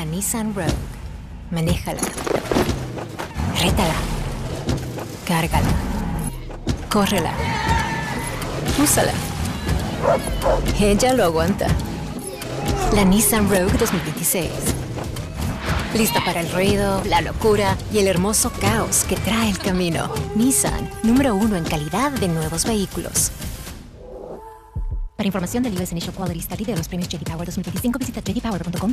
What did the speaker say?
la Nissan Rogue. Manéjala. Rétala. Cárgala. Córrela. Úsala. Ella lo aguanta. La Nissan Rogue 2026. Lista para el ruido, la locura y el hermoso caos que trae el camino. Nissan, número 1 en calidad de nuevos vehículos. Para información del US Initial Quality Study de los premios J.D. Power 2025, visita jdpower.com.